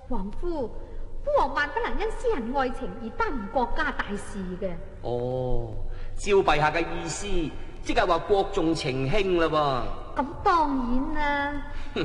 王夫王萬不能因私人愛情而耽誤國家大事嘅。 哦，照陛下嘅意思，即係話國重情輕啦噃。 咁當然啦。